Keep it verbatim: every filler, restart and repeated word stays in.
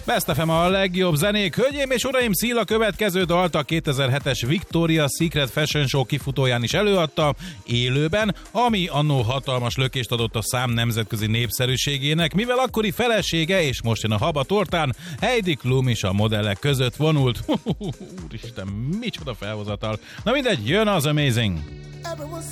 Best ef em a legjobb zenék. Hölgyeim és uraim, Szila következő dalt a kétezer-hetes Victoria's Secret Fashion Show kifutóján is előadta, élőben, ami annó hatalmas lökést adott a szám nemzetközi népszerűségének, mivel akkori felesége, és most jön a haba tortán, Heidi Klum is a modellek között vonult. Úristen, micsoda felhozatal. Na mindegy, jön az Amazing.